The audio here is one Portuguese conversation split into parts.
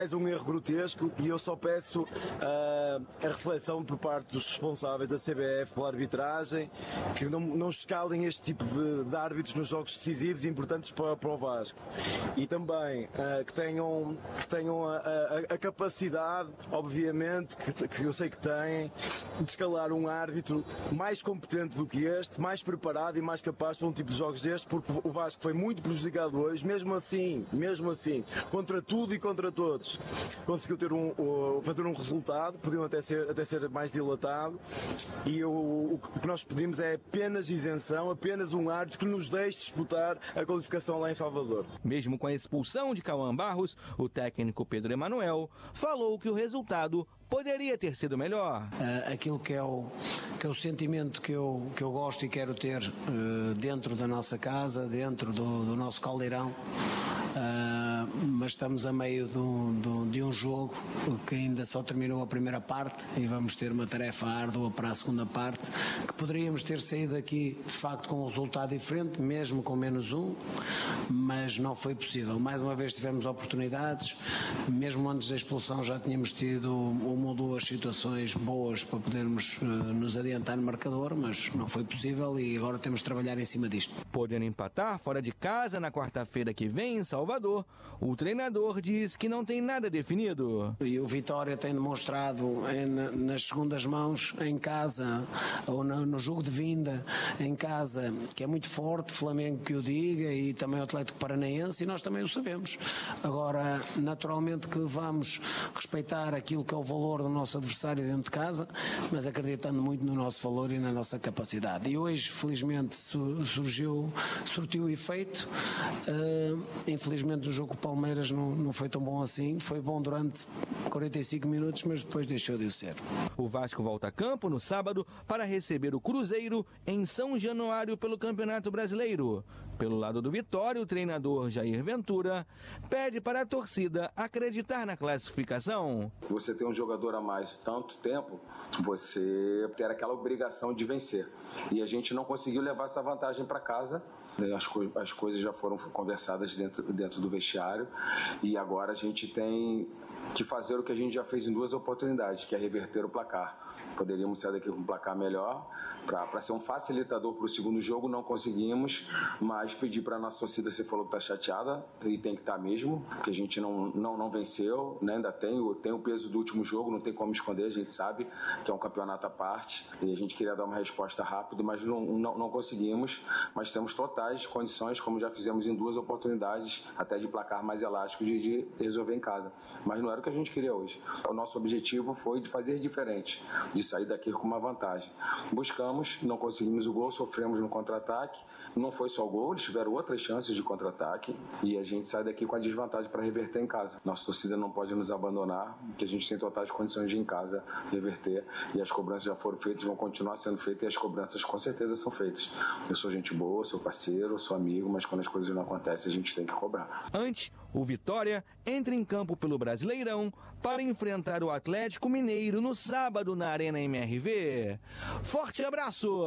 É um erro grotesco e eu só peço a reflexão por parte dos responsáveis da CBF pela arbitragem, que não escalem este tipo de árbitros nos jogos decisivos e importantes para o Vasco. E também que tenham a capacidade, obviamente, que eu sei que têm, de escalar um árbitro mais competente do que este, mais preparado e mais capaz para um tipo de jogos deste, porque o Vasco foi muito prejudicado hoje, mesmo assim, contra tudo e contra todos. Conseguiu fazer um resultado, podiam até ser mais dilatado, e o que nós pedimos é apenas isenção, apenas um árbitro que nos deixe disputar a qualificação lá em Salvador. Mesmo com a expulsão de Cauã Barros, o técnico Pedro Emanuel falou que o resultado poderia ter sido melhor. Aquilo que é o sentimento que eu gosto e quero ter dentro da nossa casa, dentro do nosso caldeirão, mas estamos a meio de um jogo que ainda só terminou a primeira parte e vamos ter uma tarefa árdua para a segunda parte, que poderíamos ter saído aqui de facto com um resultado diferente, mesmo com -1, mas não foi possível. Mais uma vez tivemos oportunidades, mesmo antes da expulsão já tínhamos tido uma ou duas situações boas para podermos nos adiantar no marcador, mas não foi possível e agora temos de trabalhar em cima disto. Podendo empatar fora de casa na quarta-feira que vem em Salvador, o treinador diz que não tem nada definido. E o Vitória tem demonstrado nas segundas mãos, em casa, ou no jogo de vinda, em casa, que é muito forte, Flamengo que o diga, e também o Atlético Paranaense, e nós também o sabemos. Agora, naturalmente que vamos respeitar aquilo que é o valor do nosso adversário dentro de casa, mas acreditando muito no nosso valor e na nossa capacidade. E hoje, felizmente, surtiu efeito. Infelizmente o jogo com o Palmeiras não foi tão bom assim, foi bom durante 45 minutos, mas depois deixou de o ser. O Vasco volta a campo no sábado para receber o Cruzeiro em São Januário pelo Campeonato Brasileiro. Pelo lado do Vitória, o treinador Jair Ventura pede para a torcida acreditar na classificação. Você tem um jogador a mais tanto tempo, você ter aquela obrigação de vencer. E a gente não conseguiu levar essa vantagem para casa. As coisas já foram conversadas dentro do vestiário e agora a gente tem que fazer o que a gente já fez em 2 oportunidades, que é reverter o placar. Poderíamos sair daqui com um placar melhor para ser um facilitador para o segundo jogo, não conseguimos, mas pedir para a nossa torcida, você falou que está chateada e tem que estar mesmo, porque a gente não venceu, né? Ainda tem o peso do último jogo, não tem como esconder, a gente sabe que é um campeonato à parte e a gente queria dar uma resposta rápida, mas não conseguimos, mas temos totais condições, como já fizemos em 2 oportunidades, até de placar mais elástico, de resolver em casa, mas não era o que a gente queria hoje. O nosso objetivo foi de fazer diferente, de sair daqui com uma vantagem. Buscamos, não conseguimos o gol, sofremos no contra-ataque, não foi só o gol, eles tiveram outras chances de contra-ataque e a gente sai daqui com a desvantagem para reverter em casa. Nossa torcida não pode nos abandonar, porque a gente tem totais condições de em casa reverter e as cobranças já foram feitas, vão continuar sendo feitas e as cobranças com certeza são feitas. Eu sou gente boa, sou parceiro, sou amigo, mas quando as coisas não acontecem a gente tem que cobrar. Antes, o Vitória entra em campo pelo Brasileirão para enfrentar o Atlético Mineiro no sábado na Arena MRV. Forte abraço!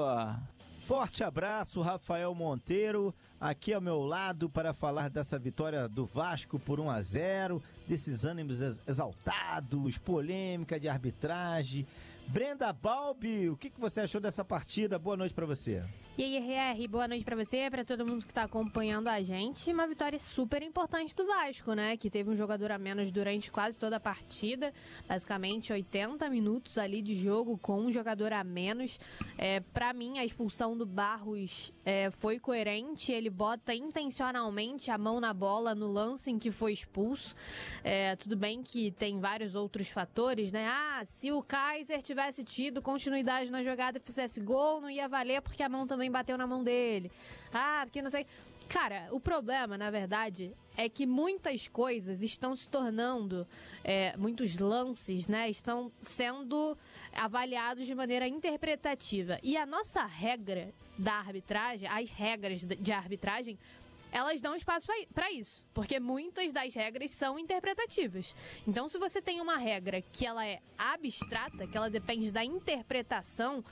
Forte abraço, Rafael Monteiro, aqui ao meu lado para falar dessa vitória do Vasco por 1-0, desses ânimos exaltados, polêmica de arbitragem. Brenda Balbi, o que você achou dessa partida? Boa noite para você. E aí, RR, boa noite pra você, pra todo mundo que tá acompanhando a gente. Uma vitória super importante do Vasco, né? Que teve um jogador a menos durante quase toda a partida. Basicamente 80 minutos ali de jogo com um jogador a menos. Pra mim, a expulsão do Barros foi coerente. Ele bota intencionalmente a mão na bola no lance em que foi expulso. Tudo bem que tem vários outros fatores, né? Se o Kaiser tivesse tido continuidade na jogada e fizesse gol, não ia valer porque a mão também bateu na mão dele. Porque não sei. Cara, o problema, na verdade, é que muitas coisas estão se tornando, muitos lances, né, estão sendo avaliados de maneira interpretativa. E a nossa regra da arbitragem, as regras de arbitragem, elas dão espaço para isso, porque muitas das regras são interpretativas. Então, se você tem uma regra que ela é abstrata, que ela depende da interpretação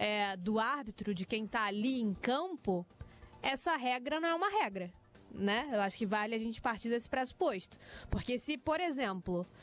do árbitro, de quem está ali em campo, essa regra não é uma regra, né? Eu acho que vale a gente partir desse pressuposto. Porque se, por exemplo,